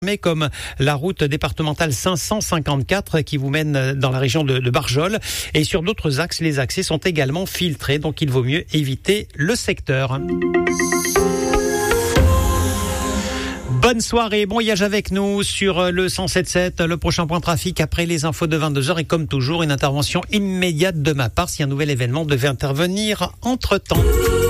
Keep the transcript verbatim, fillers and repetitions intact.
mais comme la route départementale cinq cent cinquante-quatre qui vous mène dans la région de, de Barjol. Et sur d'autres axes, les accès sont également filtrés, donc il vaut mieux éviter le secteur. Bonne soirée, bon voyage avec nous sur le cent sept sept, le prochain point trafic après les infos de vingt-deux heures et comme toujours une intervention immédiate de ma part si un nouvel événement devait intervenir entre-temps.